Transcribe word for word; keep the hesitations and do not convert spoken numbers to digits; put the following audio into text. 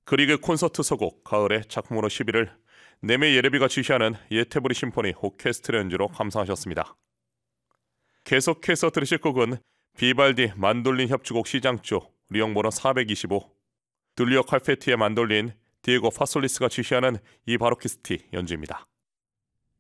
그리그 콘서트 서곡 가을의 작품으로 시비를 네메 예레비가 지휘하는 예테보리 심포니 오케스트라 연주로 감상하셨습니다. 계속해서 들으실 곡은 비발디 만돌린 협주곡 시장조 리용번호 사백이십오, 둘리오 칼페티의 만돌린 디에고 파솔리스가 지휘하는 이 바로키스티 연주입니다.